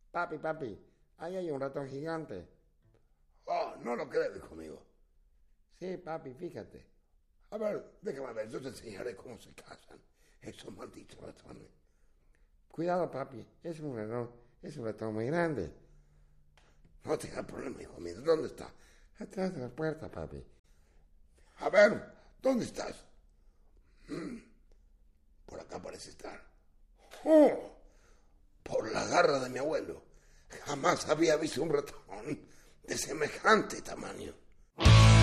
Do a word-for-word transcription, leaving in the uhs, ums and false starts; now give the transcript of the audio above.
Papi, papi, ahí hay un ratón gigante. Oh, no lo creo, hijo mío. Sí, papi, fíjate. A ver, déjame ver, yo te enseñaré cómo se cazan esos malditos ratones. Cuidado, papi, es un ratón, es un ratón muy grande. No tengas problema, hijo mío. ¿Dónde está? Atrás de la puerta, papi. A ver, ¿dónde estás? Hmm, por acá parece estar. ¡Oh! Por la garra de mi abuelo. Jamás había visto un ratón de semejante tamaño.